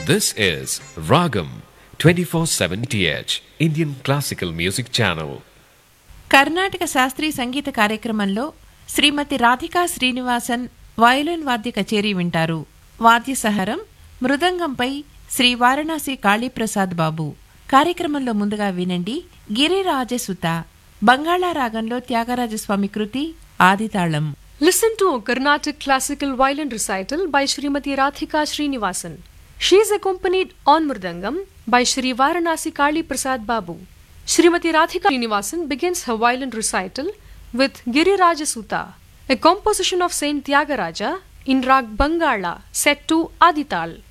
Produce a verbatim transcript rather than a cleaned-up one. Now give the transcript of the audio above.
This is Ragam twenty-four seven T H Indian Classical Music Channel. Karnataka శాస్త్రీయ సంగీత కార్యక్రమంలో శ్రీమతి Radhika Srinivasan violin వాద్య కచేరీ వింటారు. వాద్య సహరం మృదంగంపై శ్రీ వారణాసి కాళీప్రసాద్ బాబు. కార్యక్రమంలో ముందుగా వినండి గిరిరాజసుత బంగాళా రాగంలో త్యాగరాజస్వామి కృతి ఆదితాళం. Listen to a Carnatic classical violin recital by Srimati Radhika Srinivasan. She is accompanied on Mridangam by Shri Varanasi Kali Prasad Babu. Srimati Radhika Srinivasan begins her violin recital with Giriraja Suta, a composition of Saint Tyagaraja in Rag Bangala set to Adital.